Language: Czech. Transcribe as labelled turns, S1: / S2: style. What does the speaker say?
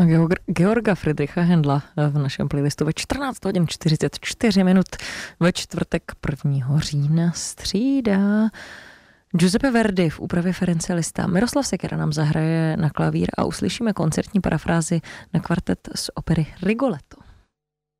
S1: Georga Friedricha Händla v našem playlistu ve 14 hodin 44 minut ve čtvrtek 1. října střídá Giuseppe Verdi v úpravě Ference Lista. Miroslav Sekera nám zahraje na klavír a uslyšíme koncertní parafrázi na kvartet z opery Rigoletto.